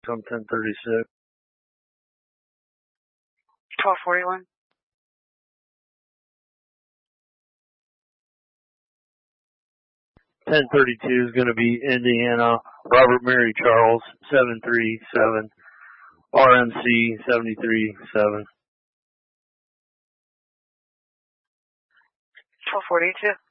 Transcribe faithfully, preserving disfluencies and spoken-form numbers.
on ten thirty-six. twelve forty-one. ten thirty-two is going to be Indiana, Robert Mary Charles, seven three seven, R M C seventy-three seven. twelve forty-two.